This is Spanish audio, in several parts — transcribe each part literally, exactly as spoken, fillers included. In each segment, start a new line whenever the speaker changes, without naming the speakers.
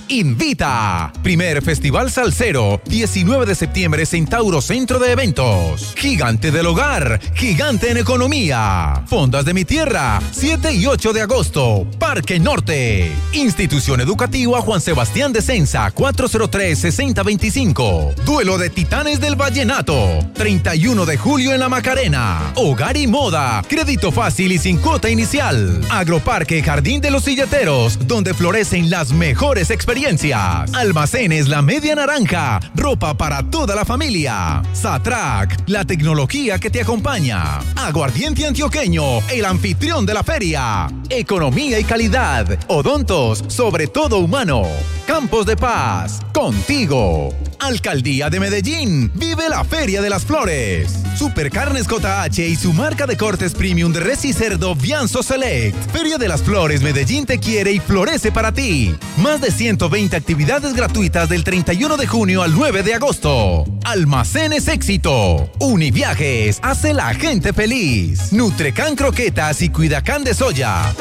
invita. Primer Festival Salsero, diecinueve de septiembre, Centauro Centro de Eventos. Gigante del Hogar, gigante en economía. Fondas de mi Tierra, siete y ocho de agosto, Parque Norte. Institución Educativa Juan Sebastián de Censa, cuatro cero tres, seis cero dos cinco. Duelo de Titanes del Vallenato, treinta y uno de julio en La Macarena. Hogar y moda, crédito fácil y sin cuota inicial. Agroparque Jardín de los Silleteros, donde florecen las mejores experiencias. Almacenes La Media Naranja, ropa para toda la familia. Satrac, la tecnología que te acompaña. Aguardiente Antioqueño, el anfitrión de la feria. Economía y calidad, odontos, sobre todo humano. Campos de Paz, contigo. Alcaldía de Medellín, vive la Feria de las Flores. Supercarnes J H y su marca de cortes premium de res y cerdo Vianzo Select. Feria de las Flores Medellín te quiere y florece para ti. Más de ciento veinte actividades gratuitas del treinta y uno de junio al nueve de agosto. Almacenes Éxito. Univiajes, hace la gente feliz. Nutrecan Croquetas y Cuidacán de Soya.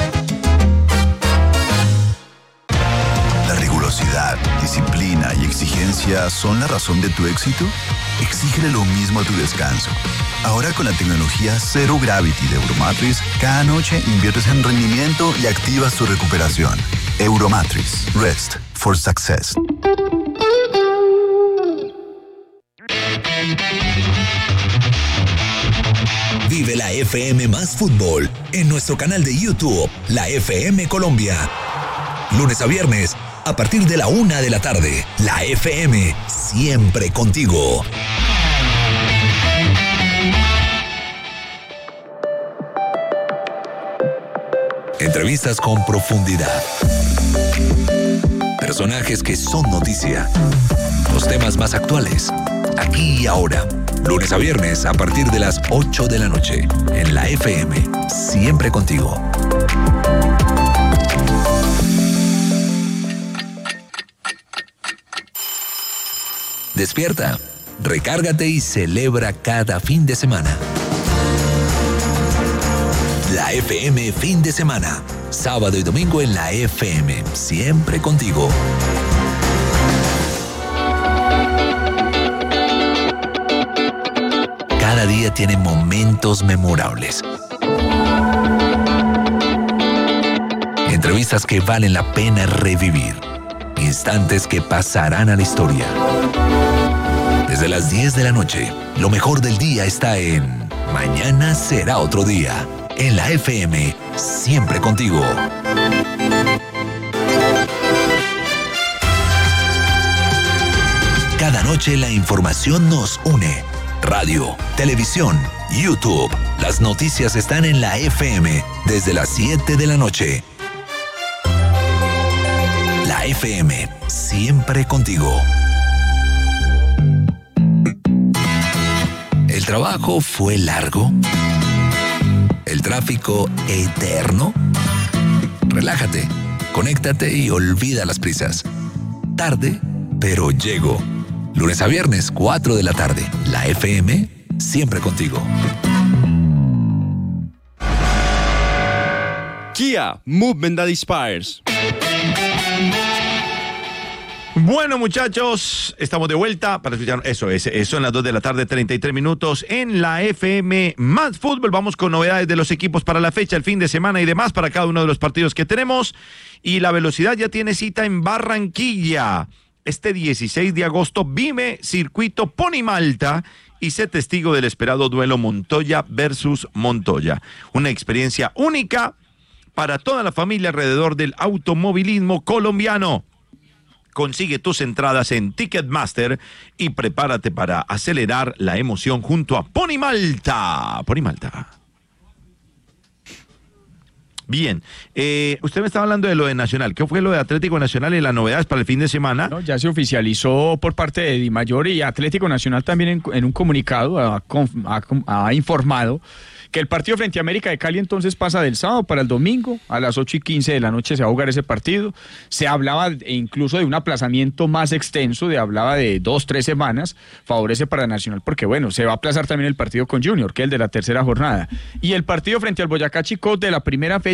Rigurosidad, disciplina y exigencia son la razón de tu éxito. Exígele lo mismo a tu descanso. Ahora con la tecnología Zero Gravity de Euromatrix, cada noche inviertes en rendimiento y activas tu recuperación. Euromatrix, Rest for Success.
Vive la F M más fútbol en nuestro canal de YouTube, la F M Colombia. Lunes a viernes, a partir de la una de la tarde, la F M, siempre contigo. Entrevistas con profundidad. Personajes que son noticia. Los temas más actuales, aquí y ahora. Lunes a viernes, a partir de las ocho de la noche, en la F M, siempre contigo. Despierta, recárgate y celebra cada fin de semana. La F M fin de semana, sábado y domingo en la F M, siempre contigo. Cada día tiene momentos memorables. Entrevistas que valen la pena revivir. Instantes que pasarán a la historia. Desde las diez de la noche, lo mejor del día está en Mañana será otro día. En la F M, siempre contigo. Cada noche la información nos une. Radio, televisión, YouTube. Las noticias están en la F M desde las siete de la noche. La F M, siempre contigo. ¿El trabajo fue largo? ¿El tráfico eterno? Relájate, conéctate y olvida las prisas. Tarde, pero llego. Lunes a viernes, cuatro de la tarde. La F M, siempre contigo.
Kia, movement that inspires.
Bueno, muchachos, estamos de vuelta para escuchar eso, eso, eso en las dos de la tarde, treinta y tres minutos en la F M Más Fútbol. Vamos con novedades de los equipos para la fecha, el fin de semana y demás para cada uno de los partidos que tenemos. Y la velocidad ya tiene cita en Barranquilla. Este dieciséis de agosto vive Circuito Pony Malta y sé testigo del esperado duelo Montoya versus Montoya. Una experiencia única para toda la familia alrededor del automovilismo colombiano. Consigue tus entradas en Ticketmaster y prepárate para acelerar la emoción junto a Pony Malta. Pony Malta. Bien, eh, usted me estaba hablando de lo de Nacional. ¿Qué fue lo de Atlético Nacional y las novedades para el fin de semana?
No, ya se oficializó por parte de Di Mayor y Atlético Nacional también en, en un comunicado ha, ha, ha informado que el partido frente a América de Cali entonces pasa del sábado para el domingo, a las ocho y quince de la noche se va a jugar ese partido. Se hablaba incluso de un aplazamiento más extenso, de hablaba de dos, tres semanas, favorece para Nacional porque bueno, se va a aplazar también el partido con Junior, que es el de la tercera jornada. Y el partido frente al Boyacá Chicó de la primera fecha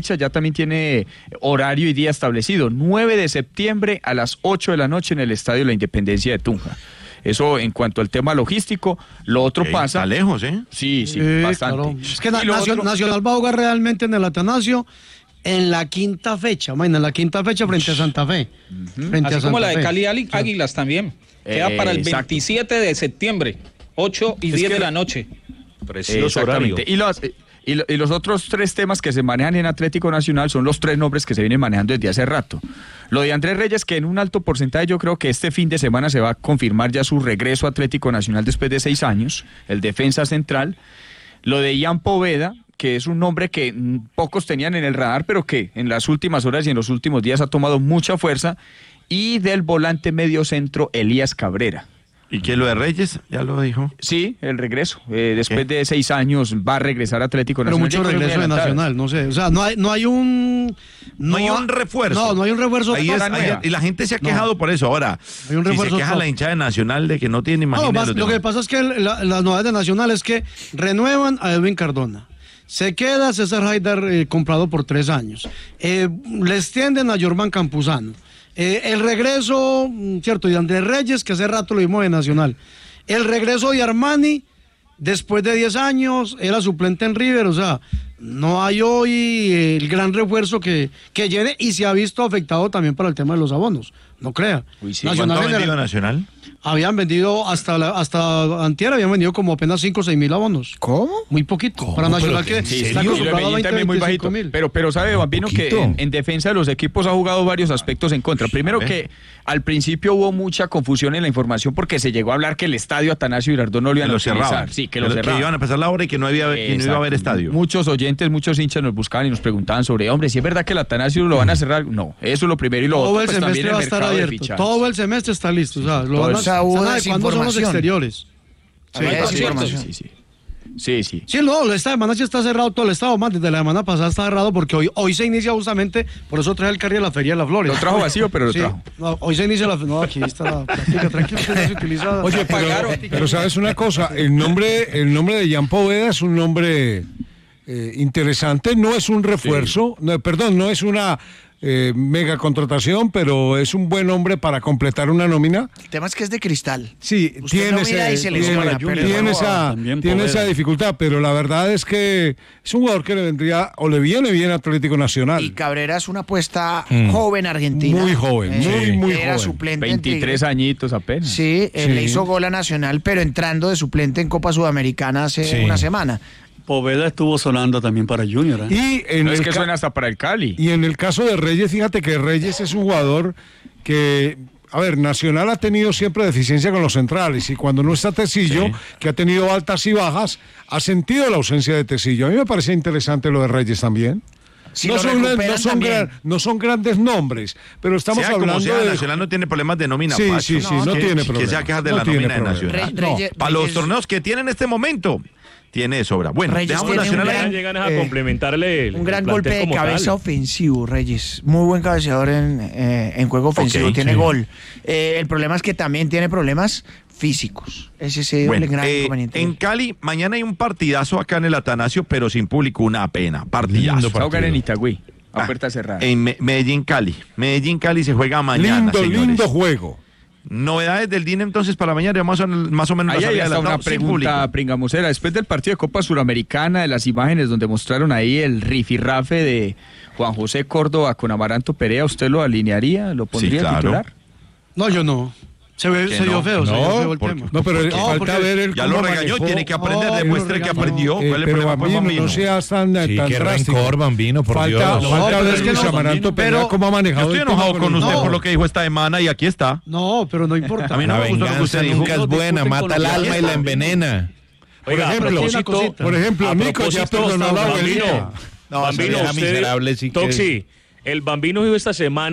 fecha ya también tiene horario y día establecido, nueve de septiembre a las ocho de la noche en el Estadio La Independencia de Tunja. Eso en cuanto al tema logístico. Lo otro
okay,
pasa...
Está lejos, ¿eh?
Sí, sí,
sí
bastante.
Claro. Es que na-
Nacional,
otro... Nacional va a jugar realmente en el Atanasio en la quinta fecha, man, en la quinta fecha frente a Santa Fe.
Uh-huh. Frente Así a Santa como la de Cali Fe. Águilas también. Queda eh, para el exacto. veintisiete de septiembre, ocho y es diez que... de la noche.
Precioso horario. Y los... Y, lo, y los otros tres temas que se manejan en Atlético Nacional son los tres nombres que se vienen manejando desde hace rato. Lo de Andrés Reyes, que en un alto porcentaje yo creo que este fin de semana se va a confirmar ya su regreso a Atlético Nacional después de seis años, el defensa central. Lo de Ian Poveda, que es un nombre que pocos tenían en el radar, pero que en las últimas horas y en los últimos días ha tomado mucha fuerza. Y del volante medio centro, Elías Cabrera.
¿Y qué lo de Reyes? ¿Ya lo dijo?
Sí, el regreso. Eh, después ¿Qué? de seis años va a regresar a Atlético Nacional.
Pero mucho regreso de Nacional, no sé. O sea, no hay, no hay un...
No, no hay un refuerzo.
No, no hay un refuerzo.
Ahí es, ahí, y la gente se ha quejado no. por eso. Ahora, hay un refuerzo si se queja top. la hinchada de Nacional de que no tiene imagen.
No, lo que pasa es que la, las novedades de Nacional es que renuevan a Edwin Cardona. Se queda César Haidar eh, comprado por tres años. Eh, le extienden a Jorman Campuzano. Eh, el regreso, cierto, de Andrés Reyes, que hace rato lo vimos de Nacional. El regreso de Armani, después de diez años, era suplente en River, o sea, no hay hoy el gran refuerzo que, que llene y se ha visto afectado también para el tema de los abonos, no crea.
Uy, sí. Nacional ¿Cuánto ha vendido Nacional?
Habían vendido hasta la, hasta antier, habían vendido como apenas cinco o seis mil abonos.
¿Cómo?
Muy poquito.
¿Cómo?
Para Nacional
que
sí, está acostumbrado a veinte,
también muy bajito. Pero, pero sabe, Bambino, que en, en defensa de los equipos ha jugado varios aspectos en contra. Primero que al principio hubo mucha confusión en la información porque se llegó a hablar que el estadio Atanasio Girardot no lo iban a utilizar. Sí, que lo cerraban.
Que iban a empezar la hora y que no, había, que no iba a haber estadio.
Muchos oyentes, muchos hinchas nos buscaban y nos preguntaban sobre, hombre, si es verdad que el Atanasio lo van a cerrar. No, eso es lo primero y lo
todo
otro,
el
pues,
semestre va a estar abierto. Todo el semestre está listo. O sea, lo van a, ¿cuándo son los exteriores?
Sí, sí, sí, sí. Sí, sí.
Sí, no, esta semana sí está cerrado todo el estado, más desde la semana pasada está cerrado porque hoy, hoy se inicia justamente, por eso trae el carry a la Feria de las Flores.
Lo trajo vacío, pero lo
sí,
trajo.
No, hoy se inicia la no, aquí está la práctica, tranquilo, que no se utiliza.
Oye, pero, pero sabes una cosa, el nombre, el nombre de Ian Poveda es un nombre eh, interesante, no es un refuerzo, sí. no, perdón, no es una Eh, mega contratación, pero es un buen hombre para completar una nómina.
El tema es que es de cristal.
Sí,
Usted
tiene, ese,
y se
tiene,
tiene,
tiene, esa, tiene esa dificultad, pero la verdad es que es un jugador que le vendría o le viene bien a Atlético Nacional.
Y Cabrera es una apuesta mm. joven argentina.
Muy joven, eh, muy, muy
era
joven.
Suplente
veintitrés en, añitos apenas.
Sí, sí. Le hizo gol a Nacional, pero entrando de suplente en Copa Sudamericana hace sí. una semana.
Poveda estuvo sonando también para Junior. ¿eh?
Y en no el es que ca- suena hasta para el Cali.
Y en el caso de Reyes, fíjate que Reyes es un jugador que, a ver, Nacional ha tenido siempre deficiencia con los centrales y cuando no está Tecillo, sí. que ha tenido altas y bajas, ha sentido la ausencia de Tecillo. A mí me parece interesante lo de Reyes también.
Si
no, son, no, son gran, no son grandes nombres, pero estamos
sea
hablando
sea,
de...
Nacional no tiene problemas de nómina.
Sí,
Pacho.
sí, sí, no, no tiene problema.
Que sea quejas de
no
la nómina de Nacional.
Re, Reyes,
no, para
Reyes,
los torneos que tiene en este momento, tiene de sobra. Bueno,
Reyes
dejamos Nacional.
Gran,
llegan a
eh,
complementarle el,
un gran
el
golpe de cabeza
tal.
ofensivo, Reyes. Muy buen cabeceador en, eh, en juego ofensivo. Okay, tiene sí. gol. Eh, el problema es que también tiene problemas físicos. Ese es el
bueno,
gran
eh,
inconveniente.
En Cali, mañana hay un partidazo acá en el Atanasio, pero sin público, una pena. Partidazo.
Va a jugar en Itagüí, a ah, puerta cerrada.
En Me- Medellín, Cali. Medellín, Cali se juega mañana,
Lindo,
señores.
lindo juego.
Novedades del D I N entonces para mañana, más o, más o menos.
Ahí hay hasta una pregunta pringamusera. Después del partido de Copa Suramericana, de las imágenes donde mostraron ahí el rifirrafe de Juan José Córdoba con Amaranto Perea, ¿usted lo alinearía? ¿Lo pondría
sí, claro.
titular?
No, yo no. Se ve, se vio
no?
feo,
no,
se vio feo el
porque,
tema.
No, pero
no,
falta
porque
ver el
ya lo regañó,
manejó.
tiene que aprender,
no,
demuestre que aprendió.
Eh,
¿Cuál es el
pero
problema con
Bambino, no seas tan,
sí,
tan
qué
drástico.
rencor, Bambino, por
falta,
Dios.
No, falta ver
es que
Luis
no,
Amaranto Perea
pero,
cómo ha manejado.
Yo estoy enojado con
con
usted
no.
por lo que dijo esta semana y aquí está.
No, pero no importa.
A mí no
la
me gustó lo que usted
venganza
dijo.
nunca es buena, mata el alma y la envenena.
Por
Oiga,
ejemplo,
a propósito,
por ejemplo,
a
Nico ya
propósito,
perdonó a la
Bambino,
abuelita.
No, Bambino, usted,
miserable, sí que...
Toxi, el Bambino dijo esta semana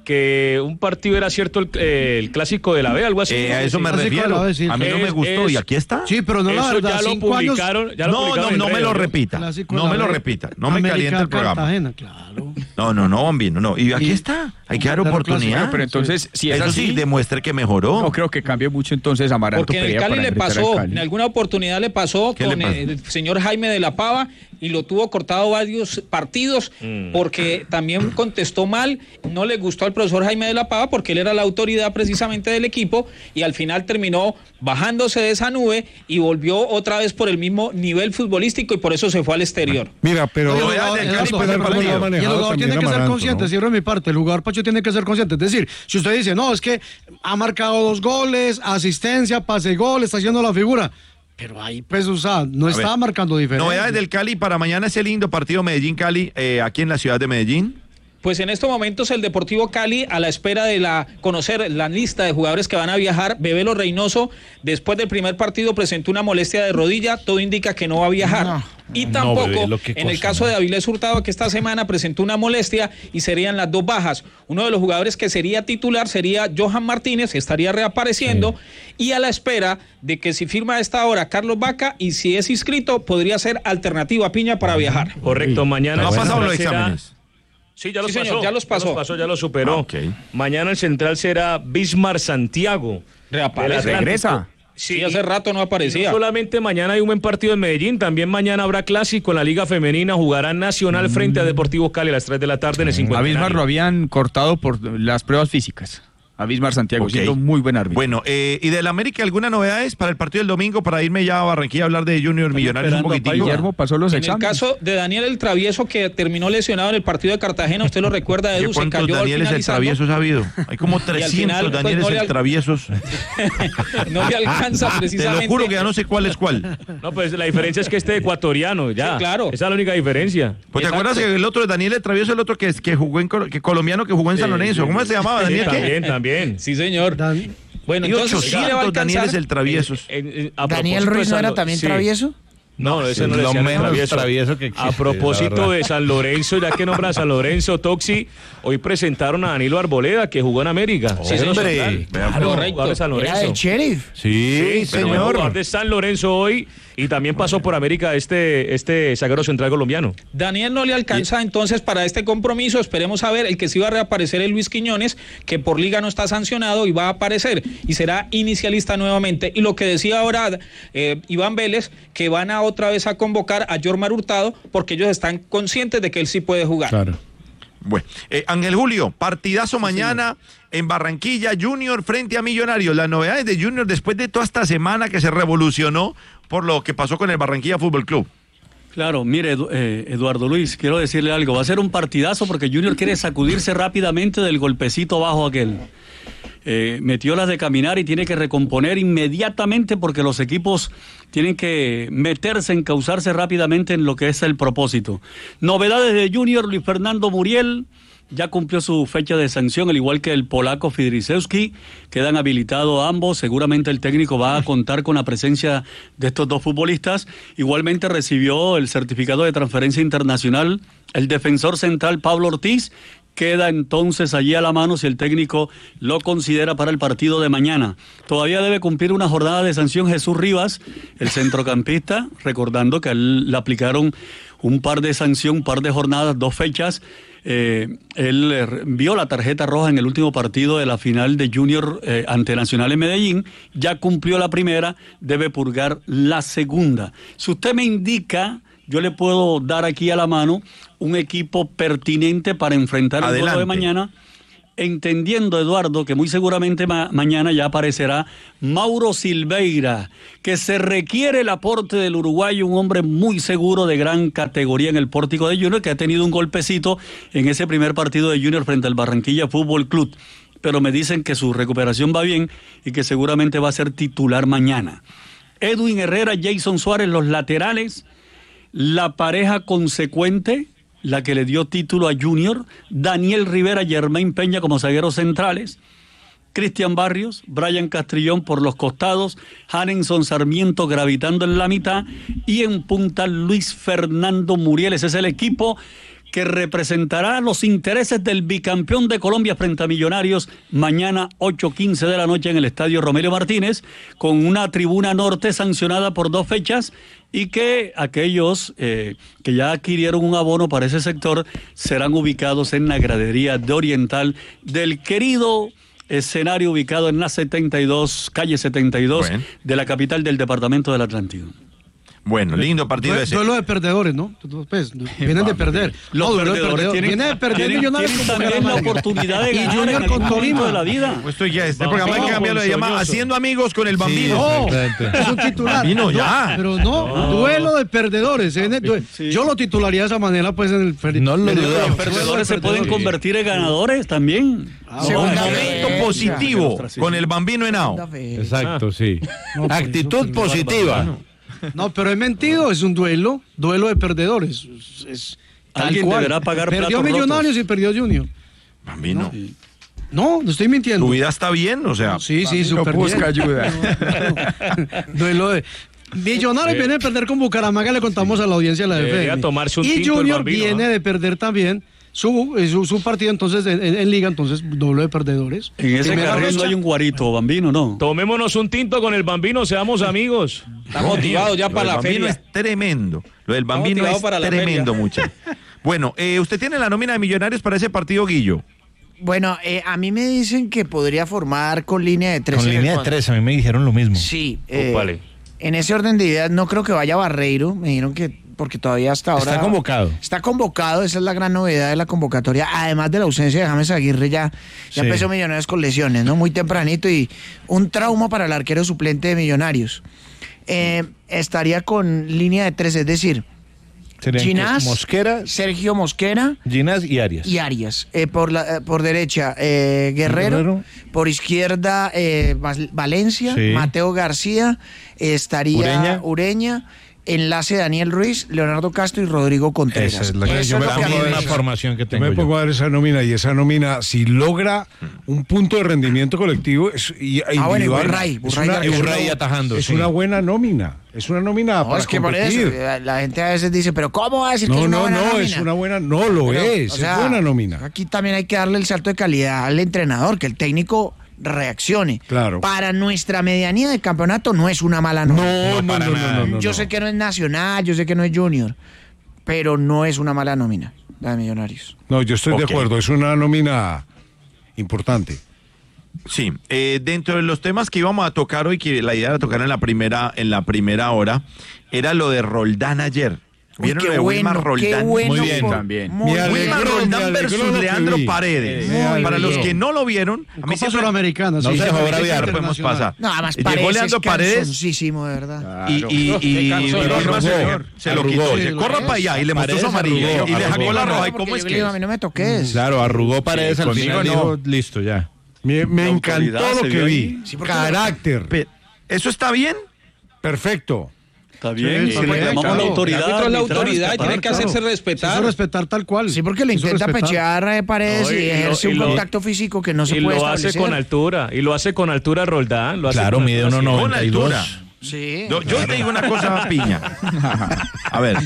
que un partido era cierto el, eh, el clásico de la B, algo así.
Eh, a eso me refiero. A, sí. a mí no me gustó es, y aquí está.
Sí, pero no la
eso
verdad.
Ya lo publicaron. Ya lo
no,
publicaron
no, no me lo
redes,
repita. No me lo repita. No me caliente el programa.
Cartagena, claro.
No, no, no, Bambino, no. Y aquí y, está. Hay que dar oportunidad.
Pero entonces, si es
eso
así,
sí, demuestre que mejoró.
No creo que cambie mucho entonces Amaranto
Porque en el Cali le pasó, en alguna oportunidad le pasó con
le
el señor Jaime de la Pava y lo tuvo cortado varios partidos mm. porque también contestó mal, no le gustó al profesor Jaime de la Pava porque él era la autoridad precisamente del equipo y al final terminó bajándose de esa nube y volvió otra vez por el mismo nivel futbolístico y por eso se fue al exterior.
Mira, pero...
No, el, el, el, el jugador, y el jugador tiene que ser consciente, ¿no? Cierro mi parte, el jugador Pacho tiene que ser consciente, es decir, si usted dice, no, es que ha marcado dos goles, asistencia, pase gol, está haciendo la figura... Pero ahí, pues, o sea, no estaba marcando diferencia.
Novedades del Cali para mañana ese lindo partido Medellín-Cali, eh, aquí en la ciudad de Medellín.
Pues en estos momentos el Deportivo Cali, a la espera de la conocer la lista de jugadores que van a viajar, Bebelo Reynoso, después del primer partido presentó una molestia de rodilla, todo indica que no va a viajar. No, y tampoco, no, Bebelo, en cosa, el caso no. de Avilés Hurtado, que esta semana presentó una molestia y serían las dos bajas. Uno de los jugadores que sería titular sería Johan Martínez, que estaría reapareciendo, sí. y a la espera de que si firma a esta hora Carlos Vaca y si es inscrito, podría ser alternativa a Piña para viajar.
Correcto, mañana...
¿No ha pasado los exámenes?
Sí, ya los,
sí,
pasó,
señor, ya los pasó.
Ya los pasó, ya los superó. Ah, okay. Mañana el central será Bismar Santiago.
Reaparece.
¿Regresa?
Sí, sí, hace rato no aparecía.
No solamente mañana hay un buen partido en Medellín, también mañana habrá clásico en la Liga Femenina, jugará Nacional mm. frente a Deportivo Cali a las tres de la tarde en el cincuenta.
A Bismar lo habían cortado por las pruebas físicas. A Bismar Santiago, okay. siendo muy buen árbitro.
Bueno, eh, ¿y del América alguna novedades para el partido del domingo? Para irme ya a Barranquilla a hablar de Junior Millonarios un poquitico.
Guillermo pasó los
en
exámenes.
el caso de Daniel el Travieso, que terminó lesionado en el partido de Cartagena, usted lo recuerda, Edu, se cayó
Danieles el Travieso ha habido? Hay como trescientos final, Danieles pues, no el Traviesos.
No le alcanza precisamente.
Te lo juro que ya no sé cuál es cuál.
No, pues la diferencia es que este ecuatoriano, ya. Sí, claro. Esa es la única diferencia.
Pues Exacto. ¿Te acuerdas que el otro de Daniel el Travieso, el otro que, que jugó en que colombiano que jugó en San Lorenzo? Sí, ¿Cómo sí. se llamaba?
Sí,
¿Daniel
también,
qué?
También,
Sí, señor. Dan...
Bueno, entonces sí le va a alcanzar. Daniel es el Traviesos.
Eh, eh, eh, ¿Daniel Ruiz no era también sí. travieso?
No, no, ese no le decía travieso. travieso que existe, a propósito de San Lorenzo, ya que nombra a San Lorenzo, Toxi, hoy presentaron a Danilo Arboleda, que jugó en América.
Oh, sí, hombre.
Claro, de San Lorenzo.
¿Era el sheriff?
Sí, sí señor.
Jugador de San Lorenzo hoy y también pasó por América este, este zaguero central colombiano.
Daniel no le alcanza y... entonces para este compromiso. Esperemos a ver, el que sí va a reaparecer es Luis Quiñones, que por liga no está sancionado y va a aparecer y será inicialista nuevamente. Y lo que decía ahora eh, Iván Vélez, que van a otra vez a convocar a Jormar Hurtado porque ellos están conscientes de que él sí puede jugar.
Claro.
Bueno, eh, Ángel Julio, partidazo sí, mañana sí. en Barranquilla, Junior frente a Millonarios. Las novedades de Junior después de toda esta semana que se revolucionó por lo que pasó con el Barranquilla Fútbol Club.
Claro, mire, eh, Eduardo Luis, quiero decirle algo. Va a ser un partidazo porque Junior quiere sacudirse rápidamente del golpecito bajo aquel. Eh, metió las de caminar y tiene que recomponer inmediatamente porque los equipos tienen que meterse, encauzarse rápidamente en lo que es el propósito. Novedades de Junior, Luis Fernando Muriel ya cumplió su fecha de sanción, al igual que el polaco Fidrisewski, quedan habilitados ambos, seguramente el técnico va a contar con la presencia de estos dos futbolistas. Igualmente recibió el certificado de transferencia internacional el defensor central Pablo Ortiz. Queda entonces allí a la mano si el técnico lo considera para el partido de mañana. Todavía debe cumplir una jornada de sanción Jesús Rivas, el centrocampista, recordando que a él le aplicaron un par de sanción, un par de jornadas, dos fechas. Eh, él eh, vio la tarjeta roja en el último partido de la final de Junior eh, ante Nacional en Medellín, ya cumplió la primera, debe purgar la segunda. Si usted me indica, yo le puedo dar aquí a la mano un equipo pertinente para enfrentar el juego de mañana, entendiendo, Eduardo, que muy seguramente ma- mañana ya aparecerá Mauro Silveira, que se requiere el aporte del uruguayo, un hombre muy seguro de gran categoría en el pórtico de Junior, que ha tenido un golpecito en ese primer partido de Junior frente al Barranquilla Fútbol Club, pero me dicen que su recuperación va bien y que seguramente va a ser titular mañana. Edwin Herrera, Jason Suárez, los laterales, la pareja consecuente, la que le dio título a Junior, Daniel Rivera, Germain Peña como zagueros centrales, Cristian Barrios, Brian Castrillón por los costados, Hanenson Sarmiento gravitando en la mitad y en punta Luis Fernando Muriel. Ese es el equipo que representará los intereses del bicampeón de Colombia frente a Millonarios mañana ocho quince de la noche en el Estadio Romelio Martínez, con una tribuna norte sancionada por dos fechas, y que aquellos eh, que ya adquirieron un abono para ese sector serán ubicados en la gradería de Oriental del querido escenario ubicado en la setenta y dos, calle setenta y dos, bueno, de la capital del departamento del Atlántico.
Bueno, lindo partido ese.
Duelo de perdedores, ¿no? Pues, vienen de perder.
Los
no,
perdedores, perdedores tienen,
vienen de perder
tienen,
Millonarios
tienen también la oportunidad de ganar
Junior
en el
con
Tolima de la vida.
Pues esto ya, este programa hay que cambiarlo de llamar Haciendo Amigos con el Bambino.
Sí, no, es un titular.
Bambino, ya.
No, pero no, no, duelo de perdedores. Sí. Yo lo titularía de esa manera, pues en el per
No lo duelo. Los perdedores se pueden convertir en ganadores también.
Ah, un momento positivo con el Bambino Henao.
Exacto, sí. Actitud positiva.
No, pero he mentido, es un duelo, duelo de perdedores. Es, es
Alguien
cual.
deberá pagar
Perdió
platos
Millonarios
rotos.
y perdió Junior.
Bambino.
No, no estoy mintiendo.
¿Tu vida está bien? O sea,
no, sí, sí, súper bien.
Busca ayuda.
No, no. Duelo de... Millonarios eh, viene de perder con Bucaramanga, le contamos a la audiencia de la F M.
Tomarse un
Y Junior
Bambino,
viene
¿no?
de perder también su, su, su partido entonces en, en, en liga, entonces doble de perdedores.
En ese
Primera
carril
fecha.
no hay un guarito, Bambino, ¿no?
Tomémonos un tinto con el Bambino, seamos amigos.
Está motivado ya para la feria.
Lo del Bambino es tremendo. Lo del Bambino es
para
tremendo, muchacho. Bueno, eh, ¿usted tiene la nómina de Millonarios para ese partido, Guillo?
Bueno, eh, a mí me dicen que podría formar con línea de tres.
Con línea de tres, a mí me dijeron lo mismo.
Sí. Eh, vale. En ese orden de ideas no creo que vaya Barreiro, me dijeron que porque todavía hasta ahora...
Está convocado.
Está convocado, esa es la gran novedad de la convocatoria, además de la ausencia de James Aguirre, ya, ya sí. empezó Millonarios con lesiones, ¿no? Muy tempranito y un trauma para el arquero suplente de Millonarios. Eh, estaría con línea de tres, es decir... Ginás,
Mosquera,
Sergio Mosquera,
Ginás y Arias.
Y Arias. Eh, por, la, eh, por derecha, eh, Guerrero, Guerrero. Por izquierda, eh, Valencia, sí. Mateo García, eh, estaría Ureña. Ureña, enlace Daniel Ruiz, Leonardo Castro y Rodrigo Contreras.
Esa es la que
Eso
yo
es
me
lo que
una
formación que tengo.
Yo me pongo yo. a ver esa nómina y esa nómina, si logra un punto de rendimiento colectivo es, y,
ah, individual, bueno, y Burray,
Burray, es una,
Burray atajando.
Es
sí.
una buena nómina. Es una nómina
no,
para
es que
competir.
Por eso, la gente a veces dice, pero ¿cómo va a decir
no,
que es una
no,
buena
no,
nómina?
No, es una buena, no lo pero, es, o sea, es buena nómina.
Aquí también hay que darle el salto de calidad al entrenador, que el técnico reaccione.
Claro.
Para nuestra medianía de campeonato no es una mala nómina.
No, no, no, no, no, no,
Yo
no.
sé que no es Nacional, yo sé que no es Junior, pero no es una mala nómina la de Millonarios.
No, yo estoy okay. de acuerdo, es una nómina importante.
Sí, eh, dentro de los temas que íbamos a tocar hoy, que la idea era tocar en la primera, en la primera hora, era lo de Roldán ayer. ¿Vieron
Uy,
lo de
bueno,
Wilmar Roldán?
Bueno
muy bien
por,
también.
Muy
Wilmar Roldán versus Leandro Paredes.
Muy
Para
bien.
los que no lo vieron,
a mí siempre americana,
no
sí,
se
sí,
joder, podemos pasar.
No, además
Llegó
Paredes
Leandro
es
Paredes.
cansoncísimo, de verdad.
Claro. Y, y, y, y Wilmar se, se lo quitó. Se corra para allá y le mostró su amarillo y le sacó la roja. ¿Y cómo es que?
A mí no me toques.
Claro, arrugó Paredes al final. Dijo, listo, ya.
Me, me encantó lo que vi.
Sí,
carácter.
Pero, ¿eso está bien?
Perfecto.
Está bien,
Sí,
si le
sí,
llamamos
claro.
la autoridad.
El árbitro es la
arbitral,
autoridad y tiene que
claro.
hacerse
Eso
respetar.
respetar tal cual.
Sí, porque le
Eso
intenta
respetar.
pechear a Paredes
No, y
y,
lo-
ejerce
y
un
lo-
contacto físico que no se
y
puede
lo hace
establecer.
con altura, y lo hace con altura Roldán. Lo hace
Claro,
con
mide
altura,
uno
sí.
Con
noventa y dos.
altura.
Sí.
Yo, yo te digo una cosa, Piña. A ver.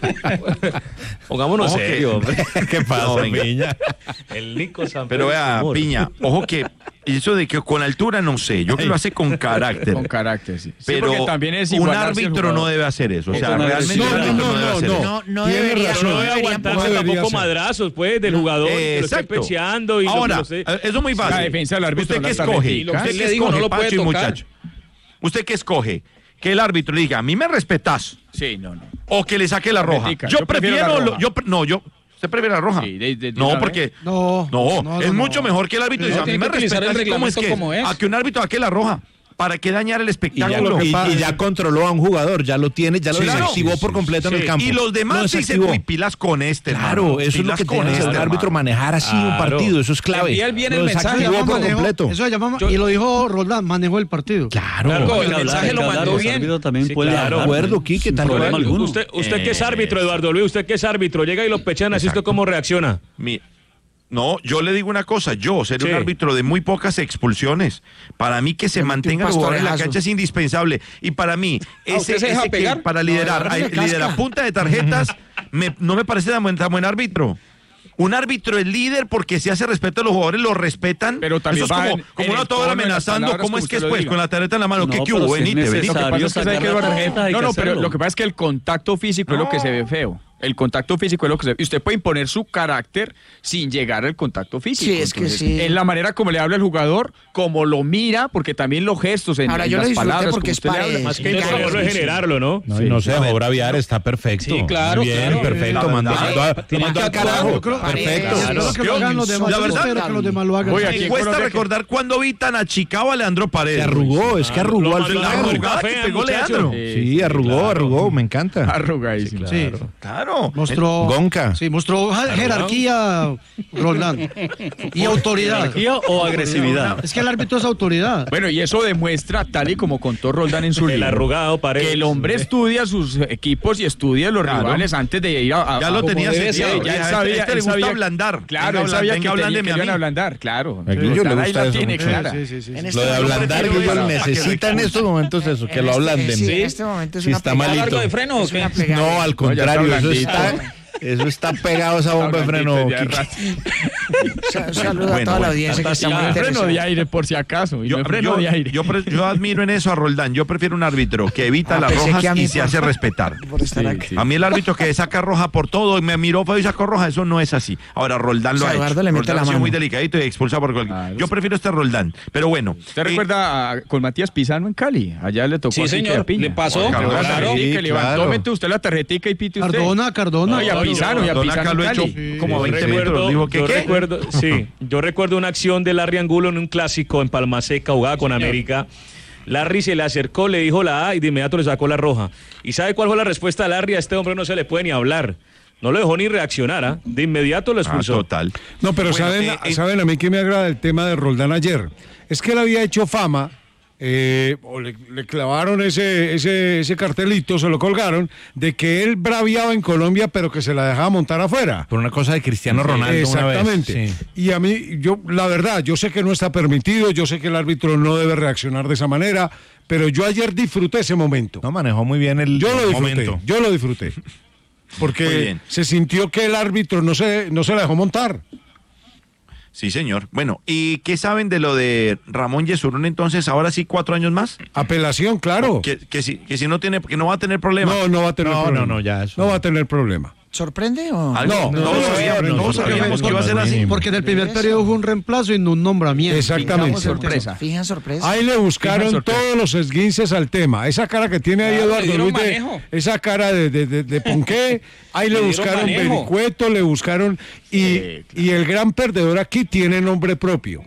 Pongámonos
Ojo que-
serio, hombre.
¿Qué pasa,
No, venga.
Piña?
El Nico San
Pero vea,
Pedro.
Piña, ojo que eso de que con altura no sé, yo que lo hace con carácter.
Con carácter, sí. Sí,
Pero
porque también es
un
igualarse al
árbitro
jugador.
no debe hacer eso. O sea,
Con
realmente un
agresividad.
árbitro
No,
no,
no,
debe
no,
hacer
no.
eso.
No, no
Tiene
debería,
razón.
no
No debe
debería
aguantarse
no debería
tampoco
ser.
madrazos, pues, del jugador
Eh,
que lo esté
exacto.
pecheando. Y lo-
Ahora,
lo esté-
eh, eso es muy
La
fácil.
defensa del árbitro
¿Usted
no
qué
está
escoge?
rectifica.
¿Usted
Él
qué
le dijo,
escoge,
no lo puede
Pacho y
tocar.
muchacho? ¿Usted qué escoge? Que el árbitro le diga, a mí me respetás,
Sí, no, no.
o que le saque la roja.
Betica,
Yo,
yo prefiero
prefiero,
la
lo-
roja.
yo, pre- no, yo, ¿usted prefiere la roja?
Sí, de- de- de
no,
una
porque,
No,
no,
no,
es
no,
mucho
no.
mejor que el árbitro diga,
No,
a mí
tiene
me
que utilizar
respetas,
el
¿cómo es
reglamento
que?
como es.
A que un árbitro saque la roja. ¿Para qué dañar el
Y ya,
espectáculo?
lo- y- y ya controló a un jugador, ya lo tiene, ya lo
Sí,
desactivó
claro.
por completo en
Sí.
el campo.
Y los
Lo
demás dicen,
desactivó.
uy, pilas con este,
Claro,
hermano.
eso es lo
Pilas
que
con
tiene que hacer
este,
un árbitro,
hermano.
manejar así un
Claro.
partido, eso es clave.
Envía bien el
Lo
mensaje,
desactivó por
Manejó-
completo.
Eso se llama,
Yo-
y lo dijo Roldán, manejó el partido.
Claro.
Claro,
Pueden
el
hablar,
mensaje
hay
lo
que hablar,
mandó
los
bien.
árbitros también
Sí,
pueden
claro.
hablar,
De acuerdo, Quique,
sin
tal
problema
cual.
alguno.
Usted, usted que es árbitro, Eduardo Luis, usted que es árbitro, llega y lo pechan así, ¿usted cómo reacciona?
Mi- No, yo le digo una cosa, yo seré
Sí.
un árbitro de muy pocas expulsiones. Para mí que se
Le metí
mantenga
un
el jugador en la
pastoreazo.
cancha es indispensable. Y para mí,
Ah,
ese,
¿usted se deja
ese que
pegar?
para liderar,
No,
hay-
agarra la
lidera
casca.
punta de tarjetas, me, no me parece tan buen, tan buen árbitro. Un árbitro es líder porque si hace respeto a los jugadores, lo respetan.
Pero también
eso es como,
en,
como
en
uno todo amenazando. ¿Cómo es que es pues? Con la tarjeta en la mano.
No,
¿Qué, qué hubo?
si
Venite, venite.
Lo que pasa es que, sabe que
la tarjeta, hay
no,
que
no, pero
hacerlo.
lo que pasa es que el contacto físico no. es lo que se ve feo. El contacto físico es lo que se ve. Y usted puede imponer su carácter sin llegar al contacto físico.
Sí, es que sí.
En la manera como le habla el jugador, como lo mira, porque también los gestos, en,
Ahora,
en
yo
las
lo disfruté
palabras,
porque
como
es
usted le
paredes.
habla.
Más que imponerlo es generarlo, ¿no?
No, y no se dejó braviar, está perfecto.
Sí, claro,
Muy bien,
claro.
perfecto.
La
Mandó,
verdad,
mandó, a-
tiene
mandó
que
al carajo.
Yo creo-
Perfecto.
Yo creo que lo hagan los demás.
La
Yo
verdad,
espero que los demás lo hagan.
Voy
Me
aquí en
cuesta
Colombia
recordar cuando vi tan achicado a Leandro Paredes.
Se arrugó, es que arrugó
Lo
al
mandó a
final.
comer
Arrugada
café,
que pegó
muchacho.
Leandro.
Sí, arrugó, arrugó, me encanta.
Arrugadísimo.
Sí,
Claro.
mostró.
Gonca.
Sí, mostró ja- jerarquía, Roldán. Y autoridad.
¿Jerarquía o agresividad?
Es que el árbitro es autoridad.
Bueno, y eso demuestra, tal y como contó Roldán en su
El
libro,
arrugado Paredes.
que el hombre estudia sus equipos y estudia los
Claro.
rivales antes de ir a... a-
Ya lo
a-
tenía
como debe
seteado.
ser. Ya él
Ya,
sabía,
este le
él
gusta
sabía-
ablandar.
Claro,
Venga,
él sabía
venga,
que,
ablándeme
tenía,
a
que iban
mí.
a ablandar, claro.
A Guillo le
Roldán ahí
gusta
la
eso
tiene
mucho.
clara.
Sí, sí, sí.
En este
Lo de
momento-
ablandar,
prefiero
Guillo,
eso.
necesita en estos momentos eso, que
en
lo
este-
ablanden.
Sí, en este momento es
Si
una
está
pegada.
malito.
¿Largo de freno o
Es
qué?
una pegada.
No, al contrario, eso está, eso está pegado a esa bomba de freno.
Ya de
Kiki.
rato.
Sa- Saludo a
Bueno,
toda la
bueno,
audiencia que está muy
Freno
interesada.
de aire por si acaso. Y
Yo,
no freno
yo-
de aire.
yo pre- yo admiro en eso a Roldán. Yo prefiero un árbitro que evita
Ah,
las
pensé
rojas
que a mí
y se
por-
hace respetar.
Por estar aquí.
A mí el árbitro que saca roja por todo y me miró feo y sacó roja, eso no es así. Ahora Roldán lo
O sea,
ha hecho.
Eduardo le mete
Roldán
la
ha sido
mano.
muy delicadito y expulsa por cualquier.
Ah,
Yo prefiero este Roldán, pero bueno.
¿Usted
eh,
recuerda a- con Matías Pizano en Cali? Allá le tocó
Sí,
a Quique
señor,
de Piña.
le pasó.
Claro,
Claro,
la tarjetica,
sí,
levantó,
claro.
mete usted la tarjetica y pite usted.
Cardona, Cardona.
No, y a Pizano, y a
Cardona
Pizano
acá lo
en
ha hecho
Cali.
como
Yo
veinte
recuerdo,
metros. Dijo que
yo
qué.
recuerdo, sí, yo recuerdo una acción de Larry Angulo en un clásico en Palma Seca, jugada con América. Larry se le acercó, le dijo la A y de inmediato le sacó la roja. ¿Y sabe cuál fue la respuesta de Larry? A este hombre no se le puede ni hablar. No lo dejó ni reaccionar, ¿ah? De inmediato lo
Ah,
expulsó.
total.
No, pero
Bueno,
saben,
eh, eh,
saben a mí que me agrada el tema de Roldán ayer. Es que él había hecho fama, eh, o le, le clavaron ese, ese, ese cartelito, se lo colgaron, de que él braviaba en Colombia, pero que se la dejaba montar afuera.
Por una cosa de Cristiano Ronaldo
Exactamente.
una vez. Sí.
Y a mí, yo, la verdad, yo sé que no está permitido, yo sé que el árbitro no debe reaccionar de esa manera, pero yo ayer disfruté ese momento.
No, manejó muy bien el,
Yo lo
el
disfruté,
momento.
yo lo disfruté.
Muy
Porque
bien.
se sintió que el árbitro no se, no se la dejó montar.
Sí, señor. Bueno, ¿y qué saben de lo de Ramón Yesurún entonces? Ahora sí, cuatro años más.
Apelación, claro.
Que, que si, que si no tiene, que no va a tener problema.
No, no va a tener
No,
problema.
no, no, ya, eso
No
no.
va a tener problema.
¿Sorprende o...?
Algo-
No,
todos
no,
sabíamos,
no,
todos
no,
sabíamos
no,
que iba a ser
no,
así.
no,
Porque en el primer periodo fue un reemplazo y no un nombramiento.
Exactamente.
sorpresa.
Fijan sorpresa.
Ahí le buscaron
Fijan sorpresa.
todos los esguinces al tema. Esa cara que tiene ahí
Claro, le
Eduardo
dieron
Luis, de-
manejo.
esa cara de, de, de, de ponqué, ahí le,
Le dieron
buscaron
manejo.
vericueto, le buscaron... Y, y el gran perdedor aquí tiene nombre propio.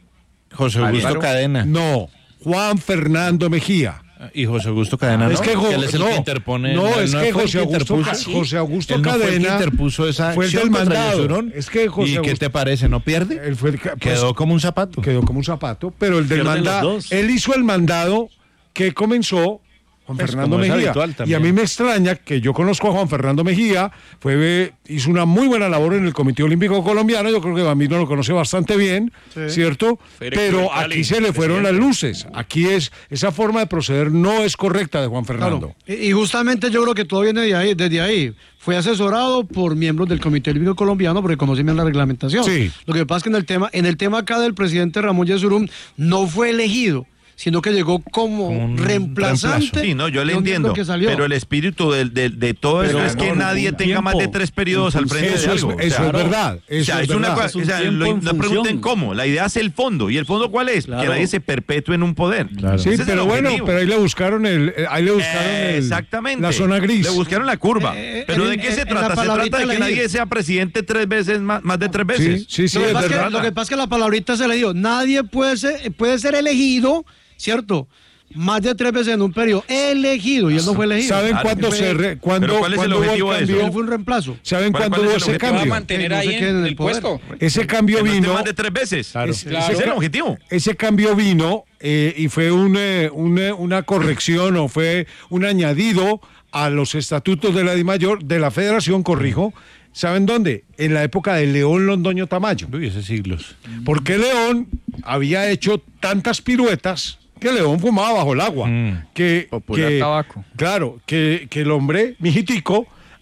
José Augusto
Álvaro.
Cadena.
No, Juan Fernando Mejía.
Y José Augusto Cadena,
Es
¿no?
que Jo-
él es el
no,
que interpone.
no, es que
fue el
José Augusto
interpuso.
Ca- José Augusto
Él no fue el que
Cadena
interpuso esa
fue el
acción
del
contra
mandado.
Yesurún.
Es que José
¿Y qué
Augusto-
te parece? ¿No pierde?
Él fue el que- pues,
Quedó como un zapato.
quedó como un zapato, pero el del
Pierden los
mandado,
dos.
él hizo el mandado que comenzó Juan
Pues,
Fernando
como es
Mejía.
habitual
Y
también.
a mí me extraña que yo conozco a Juan Fernando Mejía, fue eh, hizo una muy buena labor en el Comité Olímpico Colombiano, yo creo que Bambino lo conoce bastante bien, ¿cierto?
Federico
Pero
del Cali,
aquí se le fueron las luces, aquí es, esa forma de proceder no es correcta de Juan Fernando.
Claro. Y y justamente yo creo que todo viene de ahí, desde ahí. Fue asesorado por miembros del Comité Olímpico Colombiano porque conocen bien la reglamentación.
Sí.
Lo que pasa es que en el tema, en el tema acá del presidente Ramón Yesurún no fue elegido, sino que llegó como,
Como un
reemplazante.
reemplazo.
Sí, no, yo le
de un
entiendo.
miembro que salió.
Pero el espíritu de, de, de todo
Pero
esto es que
no,
nadie
un
tenga más de
tiempo,
tres periodos
un
al frente
Eso
de
es,
algo.
eso
O sea,
es verdad,
o
eso
sea,
es
es una
verdad.
cosa,
Es un
o sea,
tiempo
lo-
en
no pregunten
función.
cómo, la idea es el fondo. ¿Y el fondo cuál es?
Claro.
Que nadie se perpetúe en un poder.
Sí,
Ese es el
pero bueno,
objetivo.
pero ahí le buscaron el, eh, ahí le buscaron
Eh,
el-
Exactamente.
la zona gris.
Le buscaron la curva.
Eh, eh,
pero
en-
¿de qué
en-
se
en la
trata? Se
palabrita
trata de que
elegir.
nadie sea presidente tres veces, más, más de tres
Sí,
veces.
sí, sí,
Lo que,
es
pasa es que,
verdad.
lo que pasa es que la palabrita se le dio. Nadie puede ser, puede ser elegido, ¿cierto? Más de tres veces en un periodo. Elegido, y él no fue elegido.
¿Saben
Claro,
cuándo
fue-
se re- cuándo,
pero ¿cuál es el
cuándo hubo
objetivo de eso?
cambio?
Él fue un reemplazo.
¿Saben
¿Cuál-
cuándo
cuál es
hubo
el
ese
objetivo?
Va a
cambio?
mantener
Que no
ahí
se queden en
en
el
el
poder.
puesto.
Ese cambio
Que no esté
vino.
más de tres veces.
Claro.
Ese es el objetivo.
Ese cambio vino eh, y fue un, eh, un, eh, una corrección o fue un añadido a los estatutos de la DIMAYOR, de la Federación, corrijo. ¿Saben dónde? En la época de León Londoño Tamayo.
Uy, hace siglos.
Porque León había hecho tantas piruetas que León fumaba bajo el agua.
Mm.
Que,
Popular
que-
tabaco.
Claro, que, que el hombre, mijitico,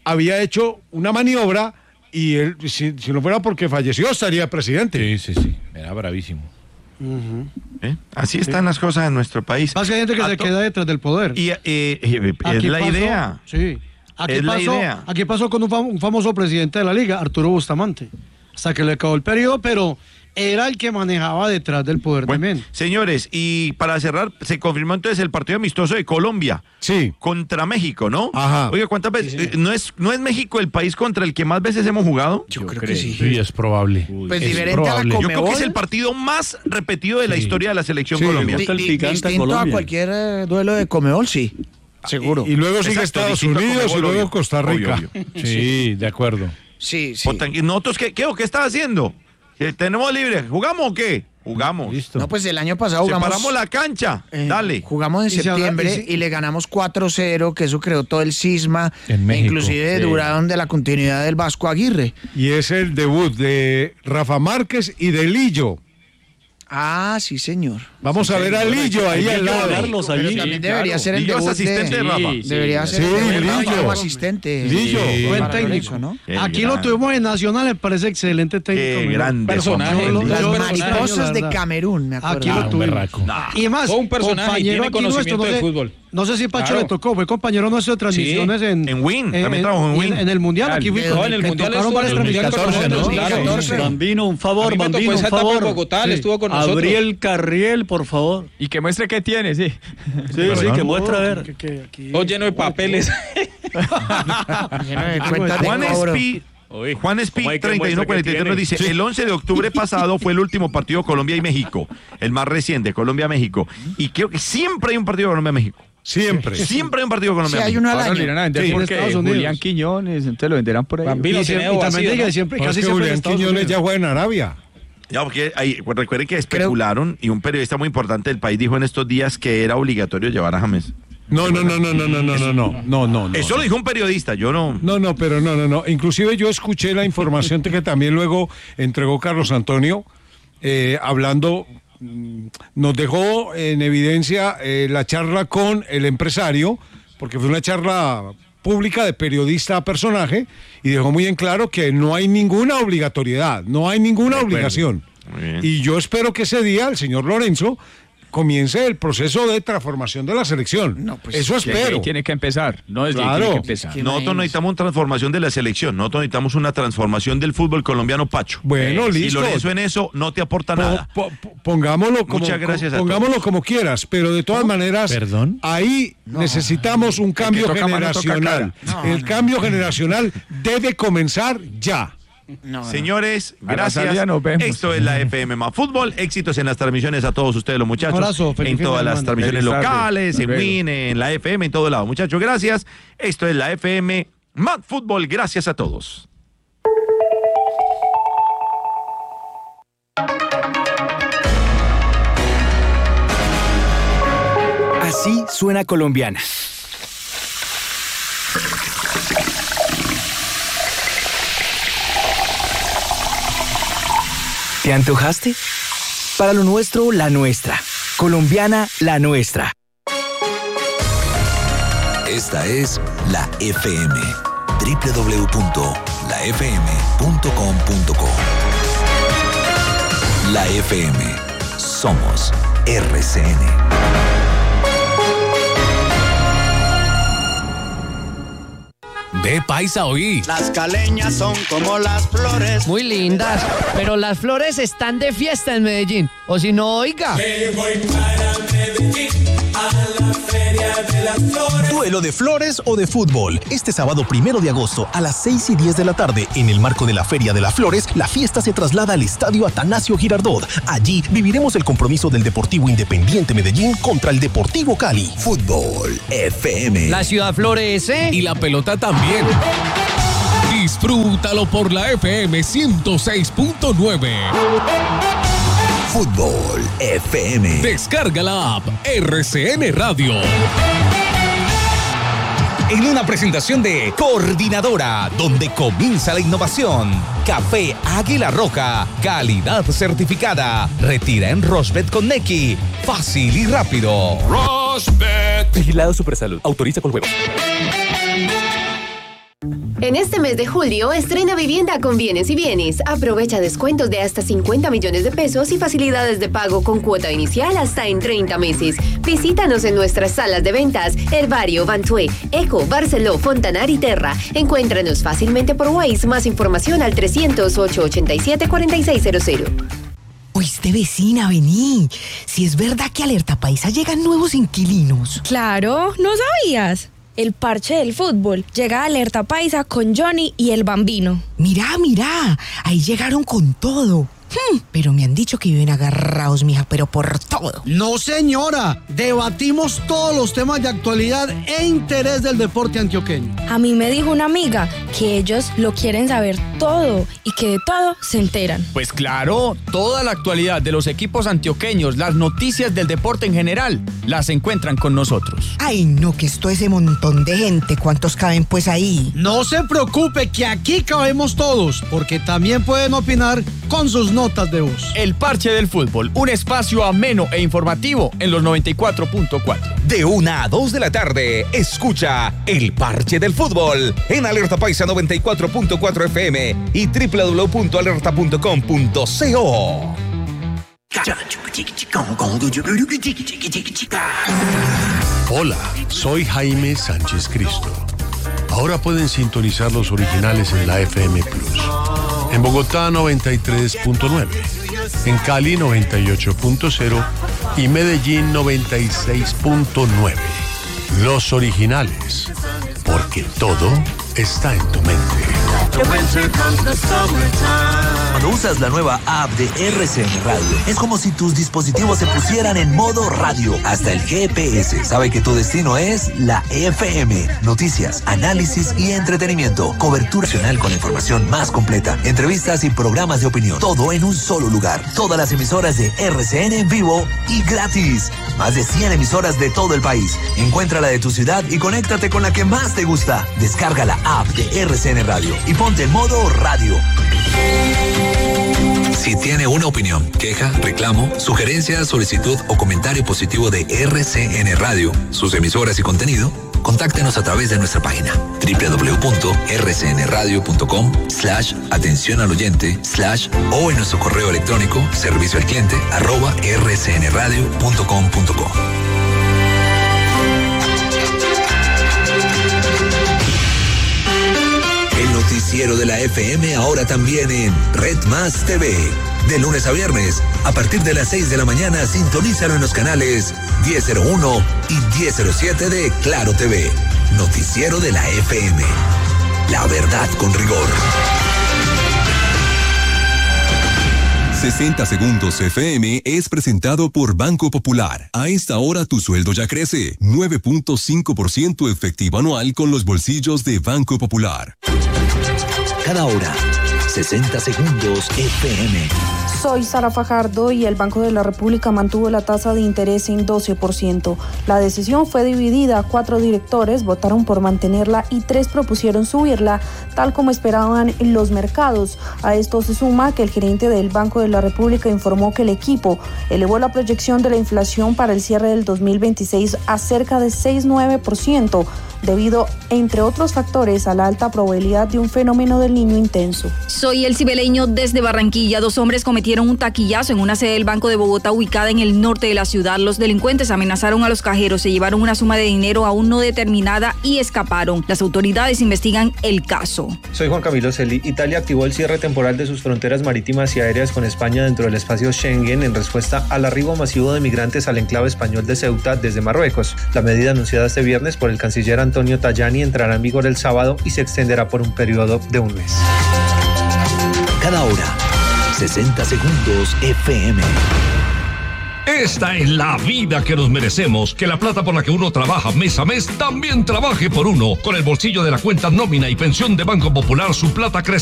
había hecho una maniobra y él, si, si no fuera porque falleció, estaría presidente.
Sí, sí, sí, era bravísimo.
Uh-huh. ¿Eh? Así están las cosas en nuestro país.
Más que hay gente que
A
se
to-
queda detrás del poder.
Y eh, eh, es la
pasó-
idea.
Sí. Aquí
Es la
pasó,
idea.
aquí pasó con un, fam- un famoso presidente de la liga, Arturo Bustamante. Hasta que le acabó el periodo, pero era el que manejaba detrás del poder también.
Señores, y para cerrar, se confirmó entonces el partido amistoso de Colombia.
Sí.
Contra México, ¿no?
Ajá.
Oiga, ¿cuántas veces? eh, ¿No es, ¿No es México el país contra el que más veces hemos jugado?
Yo creo que sí.
Sí, es probable.
Pues
es
diferente a la
probable.
Yo creo que
Conmebol.
es el partido más repetido de la
Sí.
historia de la selección
Sí.
Colombia.
gusta el
Di-
picante a
distinto a
Colombia.
cualquier eh, duelo de Conmebol, sí. Seguro.
Y, y luego sigue
Exacto,
Estados
distinto a
Unidos y
Conmebol,
luego
obvio.
Costa Rica.
Obvio, obvio.
Sí, de acuerdo.
Sí, sí.
O tan- ¿Nosotros qué, qué, o qué está haciendo? Eh, ¿Tenemos libre? ¿Jugamos o qué? Jugamos.
Listo.
No, pues el año pasado jugamos.
Separamos la cancha.
eh,
Dale.
Jugamos en
Y se habla-
septiembre
y
y,
se-
le ganamos cuatro cero, que eso creó todo el cisma.
En
e
México,
inclusive
sí.
duraron de la continuidad del Vasco Aguirre.
Y es el debut de Rafa Márquez y de Lillo.
Ah, sí, señor.
Vamos a ver a Lillo ahí
Hay que
al lado.
guardarlos
Pero
allí.
también debería ser el
Lillo es
debut
asistente de
de...
Rafa.
Sí,
Debería
sí.
ser
Sí,
el debut de Rafa
Lillo.
como asistente.
Lillo.
Sí,
Buen
para
técnico.
Lorenzo, ¿no?
Qué
Aquí lo
grande.
tuvimos en Nacional, me parece excelente técnico.
Qué
mira.
grande.
Personaje.
Juan
Yo lo-
Manuel.
Las
yo-
mariposas
la
de
verdad.
Camerún, me acuerdo.
Aquí
Ah,
lo
un
tuvimos.
berraco.
Y más,
Fue un personaje y
compañero
tiene
aquí
conocimiento
nuestro, no
de
sé-
fútbol.
No sé si Pacho
Claro.
le tocó, fue compañero nuestro de transmisiones en,
En Win, también trabajó en
y
Win.
En, el Mundial, aquí fui
No,
con-
en el
me
Mundial
tocaron
estuvo
varias
en el
transmisiones
dos mil catorce,
con
¿no?
nosotros,
Claro.
Bambino, un
A
favor,
mí me tocó
Bambino,
esa
un
etapa
favor.
en Bogotá, él estuvo con nosotros.
Gabriel Carriel, por favor.
Y que muestre qué tiene, sí.
Sí, sí, que muestra a ver.
Que- que aquí-
Todo lleno de papeles.
Lleno de cuentas de
Juan
cobro.
Speed,
Uy,
Juan
¿cómo
Speed
hay que
treinta y uno
muestra que
cuarenta y tres nos
tiene?
dice, el once de octubre pasado fue el último partido Colombia y México, el más reciente, Colombia-México. Y creo que siempre hay un partido Colombia-México.
Siempre.
Siempre hay un partido Colombia.
Sí, hay uno al
Ahora lo
año.
irán a vender
Sí, en
porque
Estados Unidos.
Julián Quiñones, entonces lo venderán por ahí.
Bambino
Y,
tiene
siempre- y también
vacío,
diga,
¿no?
siempre,
Pues
casi
que
siempre en
Julián
Estados
Quiñones
Unidos.
ya juega en Arabia.
Ya, porque hay, pues recuerden que especularon y un periodista muy importante del país dijo en estos días que era obligatorio llevar a James.
No, no, no, no, no, no, no, no, no, no, no, no.
Eso lo dijo un periodista, yo no.
No, no, pero no, no, no. Inclusive yo escuché la información que también luego entregó Carlos Antonio, eh, hablando, mm, nos dejó en evidencia eh, la charla con el empresario, porque fue una charla pública de periodista a personaje, y dejó muy en claro que no hay ninguna obligatoriedad, no hay ninguna
De acuerdo.
obligación.
Muy bien.
Y yo espero que ese día el señor Lorenzo comience el proceso de transformación de la selección.
No, pues,
Eso
Sí,
espero.
tiene que empezar. No es
Claro.
tiene que empezar.
Que
Nosotros necesitamos una transformación de la selección, nosotros necesitamos una transformación del fútbol colombiano, Pacho.
Bueno,
Eh,
listo.
Y Lorenzo en eso no te aporta
Po-
nada.
po- po- pongámoslo como,
Muchas gracias a
pongámoslo
todos.
como quieras, pero de todas maneras,
¿Perdón?
ahí necesitamos un cambio
toca mano toca
generacional.
cara.
El cambio generacional debe comenzar ya.
No, no.
Señores,
A la
gracias.
salida nos vemos.
Esto es la F M más Fútbol. Éxitos en las transmisiones a todos ustedes, los muchachos.
Un abrazo, feliz
en
fin de
todas las
semana.
transmisiones
Feliz tarde.
locales, en
Hasta luego.
Win, en la F M, en todo lado. Muchachos, gracias. Esto es la F M más Fútbol. Gracias a todos.
Así suena Colombiana. ¿Te antojaste? Para lo nuestro, la nuestra. Colombiana, la nuestra.
Esta es la F M. doble u doble u doble u punto la f m punto com punto co. La F M. Somos R C N.
Ve, paisa, oí.
Las caleñas son como las flores.
Muy lindas, pero las flores están de fiesta en Medellín. O si no, oiga.
Me voy para Medellín, a la feria de las flores.
Duelo de flores o de fútbol. Este sábado primero de agosto a las seis y diez de la tarde, en el marco de la Feria de las Flores, la fiesta se traslada al Estadio Atanasio Girardot. Allí viviremos el compromiso del Deportivo Independiente Medellín contra el Deportivo Cali.
Fútbol F M.
La ciudad florece.
Y la pelota también. Disfrútalo por la F M ciento seis punto nueve.
Fútbol F M.
Descarga la app R C N Radio.
En una presentación de Coordinadora, donde comienza la innovación. Café Águila Roja, calidad certificada. Retira en Rosbet con Nequi. Fácil y rápido.
Rosbet.
Vigilado Supersalud. Autoriza con huevos.
En este mes de julio, estrena vivienda con Bienes y Bienes. Aprovecha descuentos de hasta cincuenta millones de pesos y facilidades de pago con cuota inicial hasta en treinta meses. Visítanos en nuestras salas de ventas, Herbario, Bantué, Eco, Barceló, Fontanar y Terra. Encuéntranos fácilmente por Waze. Más información al trescientos, ochocientos ochenta y siete, cuarenta y seis cero cero.
Oíste, vecina, vení. Si es verdad que Alerta Paisa llegan nuevos inquilinos.
Claro, ¿no sabías? El parche del fútbol. Llega a Alerta Paisa con Johnny y el Bambino.
Mirá, mirá. Ahí llegaron con todo. Hmm, pero me han dicho que viven agarrados, mija, pero por todo.
No, señora. Debatimos todos los temas de actualidad e interés del deporte antioqueño.
A mí me dijo una amiga que ellos lo quieren saber todo y que de todo se enteran.
Pues claro, toda la actualidad de los equipos antioqueños, las noticias del deporte en general, las encuentran con nosotros.
Ay, no, que esto es ese montón de gente. ¿Cuántos caben pues ahí?
No se preocupe, que aquí cabemos todos, porque también pueden opinar con sus notas de voz.
El Parche del Fútbol, un espacio ameno e informativo en los noventa y cuatro punto cuatro.
De una a dos de la tarde, escucha El Parche del Fútbol en Alerta Paisa noventa y cuatro punto cuatro F M y doble u doble u doble u punto alerta punto com punto co.
Hola, soy Jaime Sánchez Cristo. Ahora pueden sintonizar los originales en la F M Plus. En Bogotá noventa y tres punto nueve, en Cali noventa y ocho punto cero y Medellín noventa y seis punto nueve. Los originales, porque todo está en tu mente.
Cuando usas la nueva app de R C N Radio, es como si tus dispositivos se pusieran en modo radio. Hasta el G P S sabe que tu destino es la F M. Noticias, análisis y entretenimiento. Cobertura nacional con la información más completa. Entrevistas y programas de opinión. Todo en un solo lugar. Todas las emisoras de R C N en vivo y gratis. Más de cien emisoras de todo el país. Encuentra la de tu ciudad y conéctate con la que más te gusta. Descarga la app de R C N Radio y ponte en modo radio. Si tiene una opinión, queja, reclamo, sugerencia, solicitud o comentario positivo de R C N Radio, sus emisoras y contenido, contáctenos a través de nuestra página doble u doble u doble u punto r c n radio punto com slash atención al oyente slash o en nuestro correo electrónico servicio al cliente arroba r c n radio punto com punto co. El noticiero de la F M ahora también en Red Más T V. De lunes a viernes, a partir de las seis de la mañana, sintonízalo en los canales diez cero uno y diez cero siete de Claro T V. Noticiero de la F M. La verdad con rigor.
sesenta Segundos F M es presentado por Banco Popular. A esta hora tu sueldo ya crece. nueve punto cinco por ciento efectivo anual con los bolsillos de Banco Popular.
Cada hora, sesenta Segundos F M.
Soy Sara Fajardo y el Banco de la República mantuvo la tasa de interés en doce por ciento. La decisión fue dividida. Cuatro directores votaron por mantenerla y tres propusieron subirla, tal como esperaban los mercados. A esto se suma que el gerente del Banco de la República informó que el equipo elevó la proyección de la inflación para el cierre del dos mil veintiséis a cerca de seis punto nueve por ciento, debido, entre otros factores, a la alta probabilidad de un fenómeno del Niño intenso.
Soy el Cibeleño desde Barranquilla. Dos hombres cometieron un taquillazo en una sede del Banco de Bogotá ubicada en el norte de la ciudad. Los delincuentes amenazaron a los cajeros, se llevaron una suma de dinero aún no determinada y escaparon. Las autoridades investigan el caso.
Soy Juan Camilo Celi. Italia activó el cierre temporal de sus fronteras marítimas y aéreas con España dentro del espacio Schengen en respuesta al arribo masivo de migrantes al enclave español de Ceuta desde Marruecos. La medida anunciada este viernes por el canciller Antonio Tajani entrará en vigor el sábado y se extenderá por un periodo de un mes.
Cada hora, sesenta Segundos F M.
Esta es la vida que nos merecemos, que la plata por la que uno trabaja mes a mes también trabaje por uno. Con el bolsillo de la cuenta nómina y pensión de Banco Popular, su plata crece